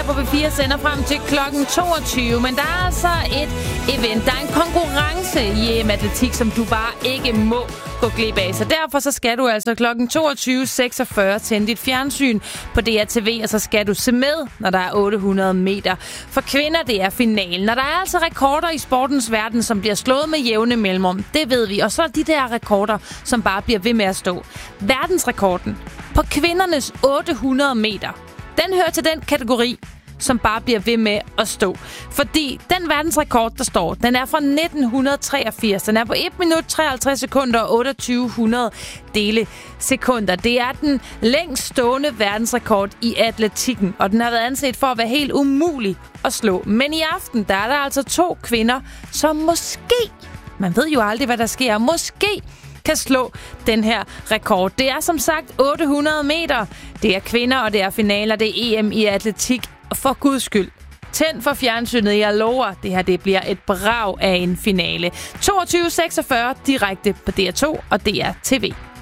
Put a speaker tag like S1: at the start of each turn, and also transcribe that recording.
S1: på B4 sender frem til klokken 22. Men der er altså et event. Der er en konkurrence i EM-atletik, som du bare ikke må gå glip af. Så derfor så skal du altså klokken 22.46 tænde dit fjernsyn på DRTV, og så skal du se med, når der er 800 meter. For kvinder, det er finalen. Og der er altså rekorder i sportens verden, som bliver slået med jævne mellemrum. Det ved vi. Og så er de der rekorder, som bare bliver ved med at stå. Verdensrekorden på kvindernes 800 meter, den hører til den kategori, som bare bliver ved med at stå. Fordi den verdensrekord, der står, den er fra 1983. Den er på 1 minut 53 sekunder og 2800 dele sekunder. Det er den længst stående verdensrekord i atletikken, og den har været anset for at være helt umulig at slå. Men i aften, der er der altså 2 kvinder, som måske, man ved jo aldrig, hvad der sker, måske kan slå den her rekord. Det er som sagt 800 meter. Det er kvinder, og det er finaler. Det er EM i atletik. Og for guds skyld, tænd for fjernsynet. Jeg lover, det her det bliver et brag af en finale. 22.46 direkte på DR2 og DRTV.